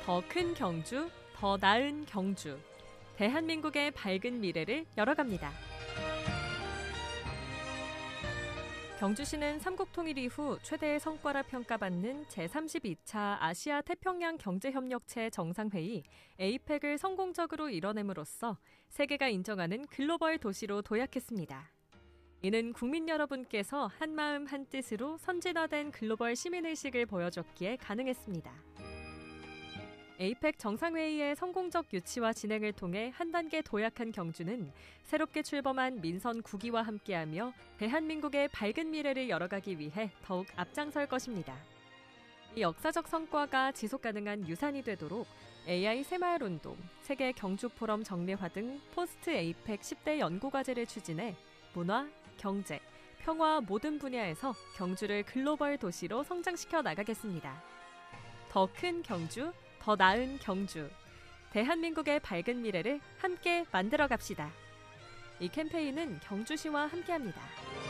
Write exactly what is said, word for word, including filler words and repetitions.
더 큰 경주, 더 나은 경주. 대한민국의 밝은 미래를 열어갑니다. 경주시는 삼국통일 이후 최대의 성과라 평가받는 제삼십이 차 아시아 태평양 경제협력체 정상회의 에이펙을 성공적으로 이뤄냄으로써 세계가 인정하는 글로벌 도시로 도약했습니다. 이는 국민 여러분께서 한마음 한뜻으로 선진화된 글로벌 시민의식을 보여줬기에 가능했습니다. 에이펙 정상회의의 성공적 유치와 진행을 통해 한 단계 도약한 경주는 새롭게 출범한 민선 구 기와 함께하며 대한민국의 밝은 미래를 열어가기 위해 더욱 앞장설 것입니다. 이 역사적 성과가 지속가능한 유산이 되도록 에이아이 새마을운동, 세계 경주포럼 정례화 등 포스트 에이펙 십 대 연구과제를 추진해 문화, 경제, 평화 모든 분야에서 경주를 글로벌 도시로 성장시켜 나가겠습니다. 더 큰 경주, 더 나은 경주. 대한민국의 밝은 미래를 함께 만들어 갑시다. 이 캠페인은 경주시와 함께합니다.